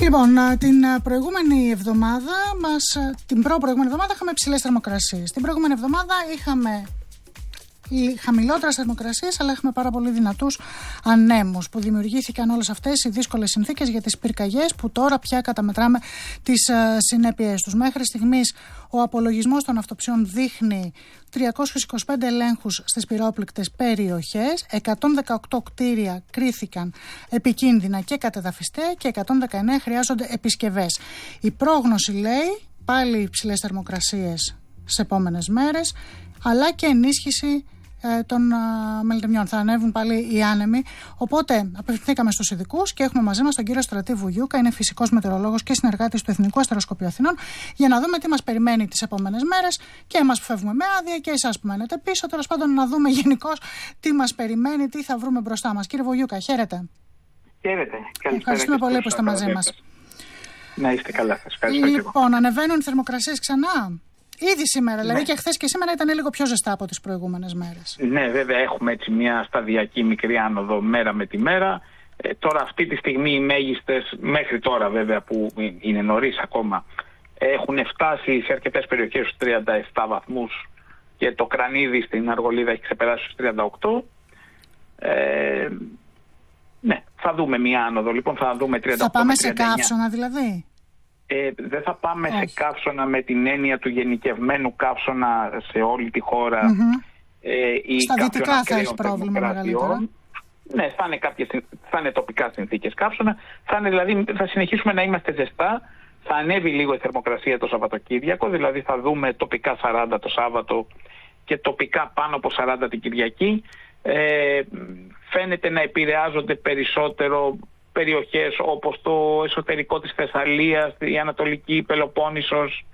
Λοιπόν, την προηγούμενη εβδομάδα την προηγούμενη εβδομάδα είχαμε ψηλές θερμοκρασίες. Την προηγούμενη εβδομάδα είχαμε χαμηλότερες θερμοκρασίες, αλλά είχαμε πάρα πολύ δυνατούς ανέμους που δημιουργήθηκαν όλες αυτές οι δύσκολες συνθήκες για τις πυρκαγιές που τώρα πια καταμετράμε τις συνέπειες τους. Μέχρι στιγμής ο απολογισμός των αυτοψιών δείχνει 325 ελέγχους στις πυρόπληκτες περιοχές, 118 κτίρια κρίθηκαν επικίνδυνα και κατεδαφιστέα και 119 χρειάζονται επισκευές. Η πρόγνωση λέει πάλι υψηλές θερμοκρασίες σε επόμενες μέρες, αλλά και ενίσχυση των μελτεμιών. Θα ανέβουν πάλι οι άνεμοι. Οπότε απευθυνθήκαμε στους ειδικούς και έχουμε μαζί μας τον κύριο Στρατή Βουγιούκα, είναι φυσικός μετεωρολόγος και συνεργάτης του Εθνικού Αστεροσκοπείου Αθηνών, για να δούμε τι μας περιμένει τις επόμενες μέρες και εμάς που φεύγουμε με άδεια και εσάς που μένετε πίσω. Τέλος πάντων, να δούμε γενικώς τι μας περιμένει, τι θα βρούμε μπροστά μας. Κύριε Βουγιούκα, χαίρετε. Χαίρετε. Ευχαριστούμε πολύ που είστε μαζί μας. Να είστε καλά. Σας ευχαριστώ. Λοιπόν, ανεβαίνουν οι θερμοκρασίες ξανά. Ήδη σήμερα, δηλαδή και χθες και σήμερα ήταν λίγο πιο ζεστά από τις προηγούμενες μέρες. Ναι, βέβαια έχουμε έτσι μια σταδιακή μικρή άνοδο μέρα με τη μέρα. Τώρα αυτή τη στιγμή οι μέγιστες, μέχρι τώρα βέβαια που είναι νωρίς ακόμα, έχουν φτάσει σε αρκετές περιοχές στους 37 βαθμούς και το κρανίδι στην Αργολίδα έχει ξεπεράσει στους 38. Ναι, θα δούμε μια άνοδο, λοιπόν θα δούμε 38. Θα πάμε σε καύσωνα δηλαδή? Δεν θα πάμε σε καύσωνα με την έννοια του γενικευμένου καύσωνα σε όλη τη χώρα. Στα δυτικά θα έχει πρόβλημα μεγαλύτερα. Ναι, θα είναι τοπικά συνθήκες καύσωνα. Θα συνεχίσουμε να είμαστε ζεστά. Θα ανέβει λίγο η θερμοκρασία το Σαββατοκύριακο, δηλαδή θα δούμε τοπικά 40 το Σάββατο και τοπικά πάνω από 40 την Κυριακή. Φαίνεται να επηρεάζονται περισσότερο περιοχές όπως το εσωτερικό της Θεσσαλίας, η Ανατολική Πελοπόννησος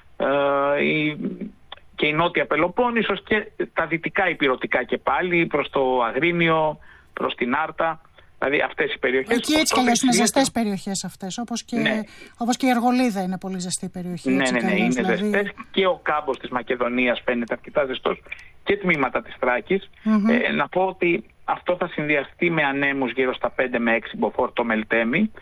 και η Νότια Πελοπόννησος και τα δυτικά ηπειρωτικά και πάλι προς το Αγρίνιο, προς την Άρτα, δηλαδή αυτές οι περιοχές. Εκεί έτσι κι αλλιώς είναι ζεστές περιοχές αυτές, όπως και η Αργολίδα είναι πολύ ζεστή περιοχή. Ναι, είναι ζεστές και ο κάμπος της Μακεδονίας φαίνεται αρκετά ζεστός και τμήματα της Θράκης. Να πω ότι αυτό θα συνδυαστεί με ανέμους γύρω στα 5 με 6 μποφόρ το Μελτέμι,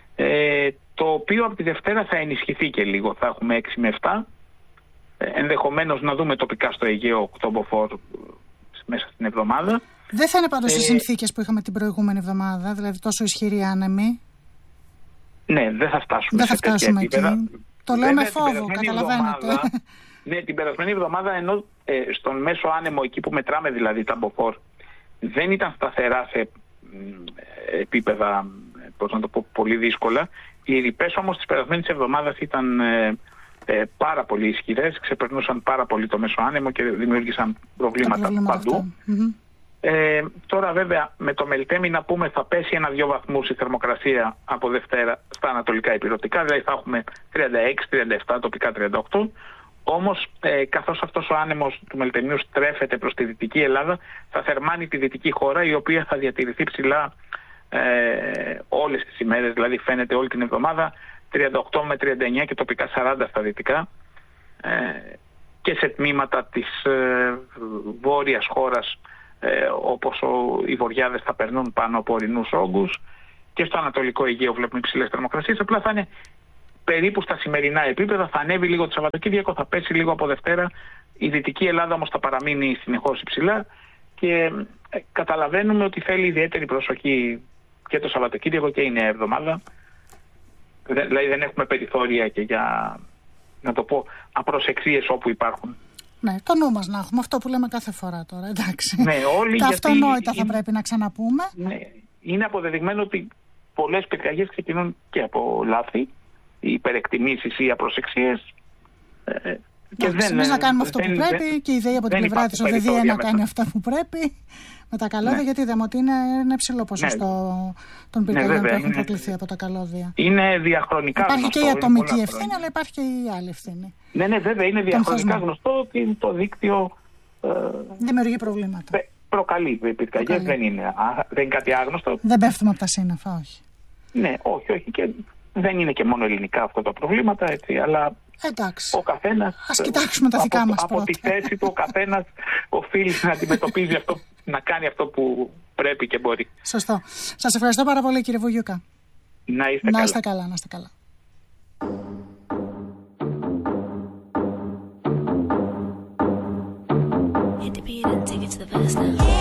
το οποίο από τη Δευτέρα θα ενισχυθεί και λίγο, θα έχουμε 6 με 7. Ενδεχομένως να δούμε τοπικά στο Αιγαίο 8 μποφόρ μέσα στην εβδομάδα. Δεν θα είναι πάντως οι συνθήκες που είχαμε την προηγούμενη εβδομάδα, δηλαδή τόσο ισχυροί άνεμοι. Ναι, δεν θα φτάσουμε σε τέτοια επίπεδα. Εκεί. Το λέω με φόβο, καταλαβαίνετε. Ναι, την περασμένη εβδομάδα, ενώ στον μέσο άνεμο, εκεί που μετράμε δηλαδή τα μποφόρ, δεν ήταν σταθερά σε επίπεδα, πώς να το πω, πολύ δύσκολα. Οι ρηπές όμως της περασμένης εβδομάδας ήταν πάρα πολύ ισχυρές, ξεπερνούσαν πάρα πολύ το μέσο άνεμο και δημιούργησαν προβλήματα παντού. Τώρα βέβαια με το Μελτέμι να πούμε θα πέσει 1-2 βαθμούς η θερμοκρασία από Δευτέρα στα ανατολικά ηπειρωτικά, δηλαδή θα έχουμε 36-37, τοπικά 38. Όμως καθώς αυτός ο άνεμος του Μελτεμίου στρέφεται προς τη Δυτική Ελλάδα, θα θερμάνει τη δυτική χώρα, η οποία θα διατηρηθεί ψηλά όλες τις ημέρες, δηλαδή φαίνεται όλη την εβδομάδα 38 με 39 και τοπικά 40 στα δυτικά, και σε τμήματα της βόρειας χώρας όπως οι βορειάδες θα περνούν πάνω από ορεινούς όγκους, και στο ανατολικό Αιγαίο βλέπουμε υψηλές θερμοκρασίες. Απλά θα είναι περίπου στα σημερινά επίπεδα, θα ανέβει λίγο το Σαββατοκύριακο, θα πέσει λίγο από Δευτέρα. Η Δυτική Ελλάδα όμως θα παραμείνει συνεχώς υψηλά και καταλαβαίνουμε ότι θέλει ιδιαίτερη προσοχή και το Σαββατοκύριακο και η νέα εβδομάδα. Δηλαδή δεν έχουμε περιθώρια και για, να το πω, απροσεξίες όπου υπάρχουν. Ναι, το νου μας να έχουμε, αυτό που λέμε κάθε φορά τώρα, εντάξει. Ναι, όλοι τα αυτονόητα θα πρέπει να ξαναπούμε. Ναι, είναι αποδεδειγμένο ότι πολλές πυρκαγιές ξεκινούν και από λάθη, οι υπερεκτιμήσεις ή απροσεξίες. Εμείς να κάνουμε αυτό που πρέπει και η ΔΕΗ από την πλευρά της ΟΔΕΔΙΑ να κάνει αυτά που πρέπει με τα καλώδια, γιατί είδαμε ότι είναι ένα υψηλό ποσοστό των πυρκαγιών που έχουν προκληθεί από τα καλώδια. Είναι διαχρονικά υπάρχει γνωστό. Και η ατομική ευθύνη, αλλά υπάρχει και η άλλη ευθύνη. Ναι, βέβαια, είναι διαχρονικά γνωστό ότι το δίκτυο δημιουργεί προβλήματα. Προκαλεί πυρκαγιές, δεν είναι κάτι άγνωστο. Δεν πέφτουμε από τα σύννεφα, όχι. Ναι, όχι, και δεν είναι και μόνο ελληνικά αυτά τα προβλήματα, έτσι, αλλά εντάξει. Ο καθένας, ας κοιτάξουμε τα δικά μας από τη θέση του, ο καθένας οφείλει να αντιμετωπίζει αυτό, να κάνει αυτό που πρέπει και μπορεί. Σωστό. Σας ευχαριστώ πάρα πολύ, κύριε Βουγιούκα. Να είστε καλά. Να είστε καλά, να είστε καλά. Hit the beat and take it to the verse now.